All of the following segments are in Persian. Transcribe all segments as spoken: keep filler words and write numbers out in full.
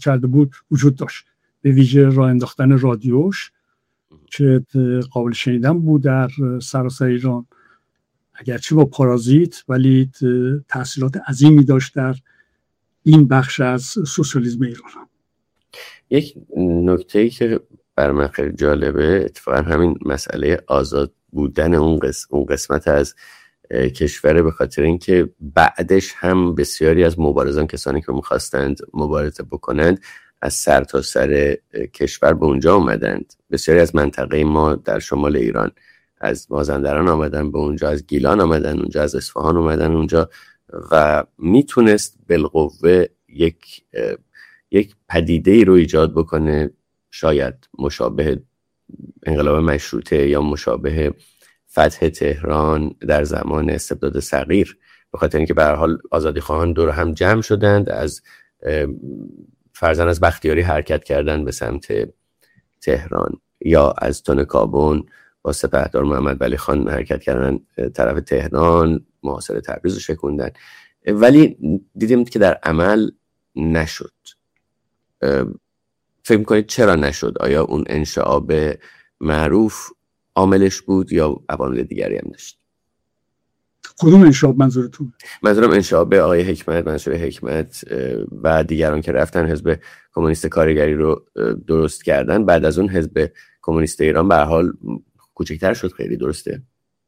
کرده بود وجود داشت، به ویژه راه انداختن رادیوش که قابل شنیدن بود در سراسر ایران، اگرچه با پارازیت، ولی تأثیرات عظیمی داشت در این بخش از سوسیالیسم ایران. یک نکته‌ای که بر من خیلی جالبه اتفاقا همین مسئله آزاد بودن اون قسمت, اون قسمت از کشور، به خاطر اینکه بعدش هم بسیاری از مبارزان، کسانی که می‌خواستند مبارزه بکنند، از سر تا سر کشور به اونجا آمدند. بسیاری از منطقه ما در شمال ایران از مازندران آمدن به اونجا، از گیلان آمدن اونجا، از اصفهان آمدن اونجا و میتونست بالقوه یک یک پدیده رو ایجاد بکنه، شاید مشابه انقلاب مشروطه یا مشابه فتح تهران در زمان استبداد صغیر، به خاطر اینکه به هر حال آزادی خواهان دور هم جمع شدند، از فرزن از بختیاری حرکت کردن به سمت تهران، یا از تن کابون با سپهدار محمد ولی خان حرکت کردن طرف تهران، محاصره تبریز رو شکوندن. ولی دیدیم که در عمل نشد. فکر می‌کنید چرا نشد؟ آیا اون انشعاب معروف عاملش بود یا عوامل دیگری هم داشت؟ کدوم انشعاب منظورتون؟ منظورم انشعاب آقای حکمت، منصور حکمت و دیگران که رفتن حزب کمونیست کارگری رو درست کردن. بعد از اون حزب کمونیست ایران به هر حال کوچکتر شد. خیلی درسته؟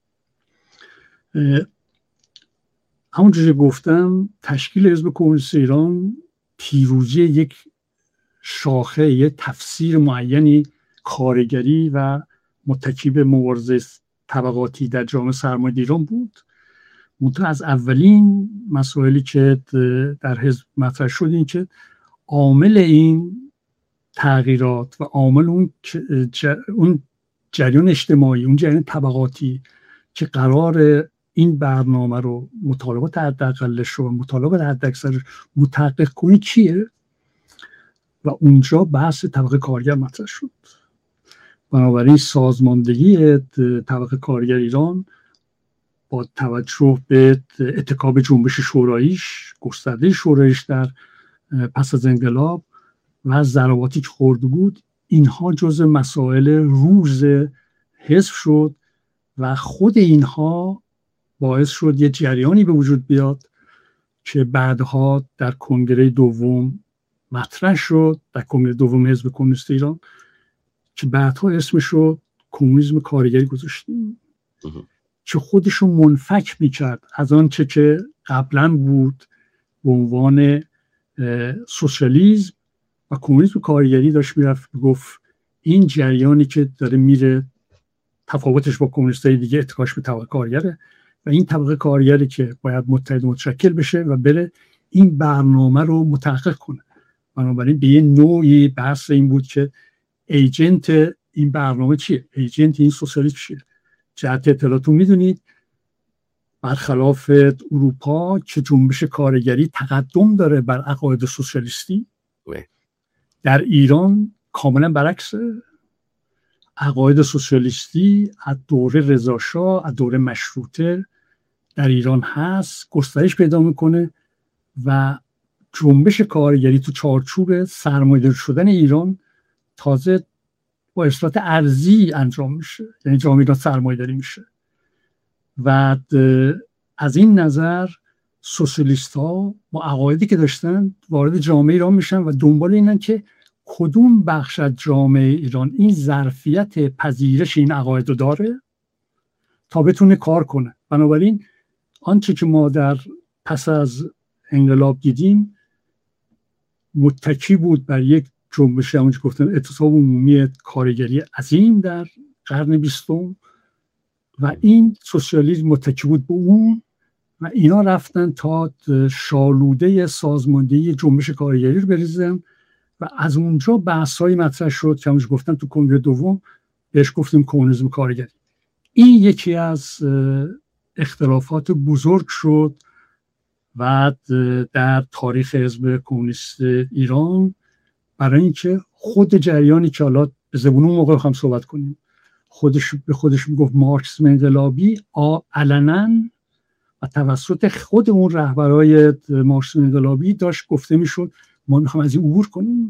همونجوری که گفتم، تشکیل حزب کمونیست ایران پیروزی یک شاخه، یک تفسیر معینی کارگری و متکی به مبارزه طبقاتی در جامعه سرمایه‌داری ایران بود. منتها از اولین مسائلی که در حزب مطرح شد این که عامل این تغییرات و عامل اون اون جریان اجتماعی، اون جریان طبقاتی که قرار این برنامه رو مطالبات حداقلش رو مطالبات حداکثرش متحقق کنی کیه؟ و اونجا بحث طبقه کارگر مطرح شد. بنابراین سازماندهی طبقه کارگر ایران با توجه به اتکاب جنبش شوراییش، گسترده شوراییش در پس از انقلاب و ضرباتی که خورده بود، اینها جزء مسائل روز حزب شد و خود اینها باعث شد یه جریانی به وجود بیاد که بعدها در کنگره دوم مطرح شد، در کنگره دوم حزب کمونیست ایران، که بعدها اسمش رو کمونیسم کارگری گذاشتیم، که خودشو منفک میکرد از آن چه که قبلا بود به عنوان سوسیالیسم، و کمونیسم کارگری داشت میرفت گفت این جریانی که داره میره تفاوتش با کمونیستای دیگه اتکاش به طبقه کارگره و این طبقه کارگری که باید متحد متشکل بشه و بره این برنامه رو متحقق کنه. بنابراین به یه نوعی بحث این بود که ایجنت این برنامه چیه؟ ایجنت این سوسیالیسم چیه؟ جهت اطلاعاتون میدونید برخلاف اروپا که جنبش کارگری تقدم داره بر عقاید سوسیالیستی، در ایران کاملا برعکسه. عقاید سوسیالیستی از دوره رضا شاه، از دوره مشروطه در ایران هست، گسترش پیدا میکنه و جنبش کارگری تو چارچوب سرمایه‌دار شدن ایران تازه با اصلاحات ارضی انجام میشه، یعنی جامعه ایران سرمایه‌داری میشه و از این نظر سوسیالیست ها با عقایدی که داشتن وارد جامعه ایران میشن و دنبال اینن که کدوم بخش از جامعه ایران این ظرفیت پذیرش این عقاید رو داره تا بتونه کار کنه. بنابراین آنچه که ما در پس از انقلاب دیدیم متکی بود بر یک جنبش، همونجور گفتم، اعتصاب عمومی کارگری عظیم در قرن بیستم و این سوسیالیسم متکی بود به اون و اینا رفتن تا شالوده سازماندهی جنبش کارگری رو بریزن و از اونجا بحث‌های مطرح شد که همونجور گفتم تو کنگره دوم بهش گفتیم کمونیسم کارگری. این یکی از اختلافات بزرگ شد و در تاریخ حزب کمونیست ایران، برای اینکه خود جریانی که حالا به زبون اون موقع هم صحبت کنیم خودش به خودش میگفت مارکسیسم انقلابی، علنا و توسط خود اون رهبرای مارکسیسم انقلابی داشت گفته میشد ما میخوایم از این عبور کنیم